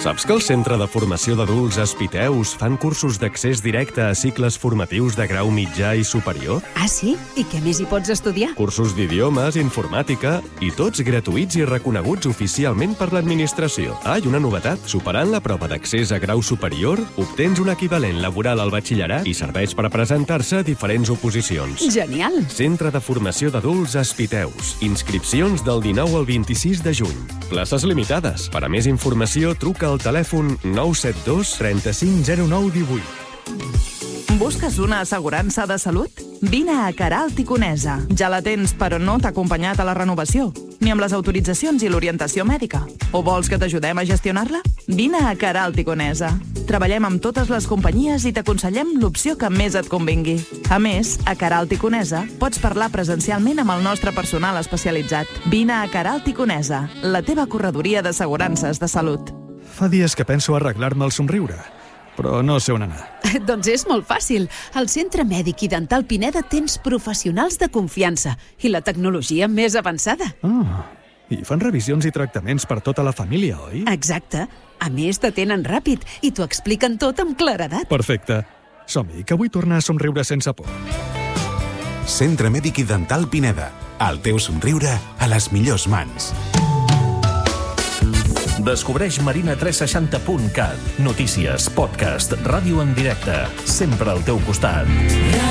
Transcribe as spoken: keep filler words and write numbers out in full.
Saps que el Centre de Formació d'Adults Espiteus fan cursos d'accés directe a cicles formatius de grau mitjà i superior? Ah, sí? I què més hi pots estudiar? Cursos d'idiomes, informàtica i tots gratuïts i reconeguts oficialment per l'administració. Ah, i una novetat. Superant la prova d'accés a grau superior, obtens un equivalent laboral al batxillerat i serveix per presentar-se a diferents oposicions. Genial! Centre de Formació d'Adults Espiteus. Inscripcions del dinou al vint-i-sis de juny. Places limitades. Per a més informació, truca al telèfon nou set dos trenta-cinc zero nou divuit. Busques una assegurança de salut? Vine a Queralt i Conesa. Ja la tens, però no t'ha acompanyat a la renovació, ni amb les autoritzacions i l'orientació mèdica. O vols que t'ajudem a gestionar-la? Vine a Queralt i Conesa. Treballem amb totes les companyies i t'aconsellem l'opció que més et convingui. A més, a Queralt i Conesa pots parlar presencialment amb el nostre personal especialitzat. Vine a Queralt i Conesa, la teva corredoria d'assegurances de salut. Fa dies que penso arreglar-me el somriure, però no sé on anar. Doncs és molt fàcil. Al Centre Mèdic i Dental Pineda tens professionals de confiança i la tecnologia més avançada. Ah, i fan revisions i tractaments per tota la família, oi? Exacte. A més, t'atenen ràpid i t'ho expliquen tot amb claredat. Perfecte. Som-hi, que vull tornar a somriure sense por. Centre Mèdic i Dental Pineda. El teu somriure a les millors mans. Descobreix marina tres seixanta punt cat. Notícies, podcast, ràdio en directe. Sempre al teu costat.